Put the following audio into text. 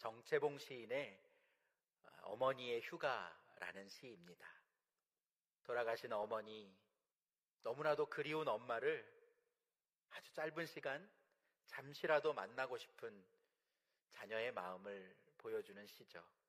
정채봉 시인의 어머니의 휴가라는 시입니다. 돌아가신 어머니, 너무나도 그리운 엄마를 아주 짧은 시간 잠시라도 만나고 싶은 자녀의 마음을 보여주는 시죠.